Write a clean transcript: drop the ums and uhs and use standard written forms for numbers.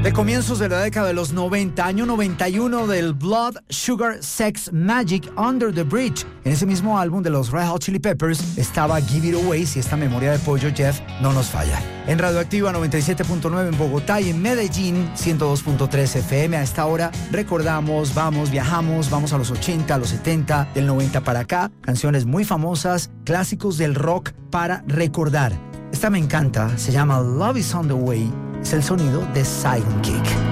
De comienzos de la década de los 90, año 91 del Blood, Sugar, Sex, Magic, Under the Bridge. En ese mismo álbum de los Red Hot Chili Peppers estaba Give It Away, si esta memoria de pollo Jeff no nos falla. En Radioactiva 97.9 en Bogotá y en Medellín 102.3 FM. A esta hora recordamos, viajamos a los 80, a los 70, del 90 para acá. Canciones muy famosas, clásicos del rock para recordar. Esta me encanta, se llama Love Is On The Way. Es el sonido de Sidekick.